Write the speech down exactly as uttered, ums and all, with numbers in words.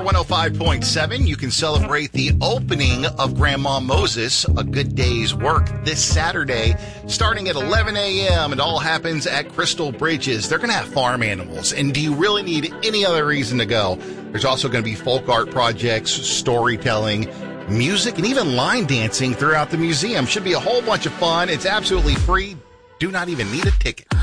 one oh five point seven. You can celebrate the opening of Grandma Moses, A Good Day's Work, this Saturday, starting at eleven a.m. It all happens at Crystal Bridges. They're going to have farm animals, and do you really need any other reason to go? There's also going to be folk art projects, storytelling, music, and even line dancing throughout the museum. Should be a whole bunch of fun. It's absolutely free. Do not even need a ticket.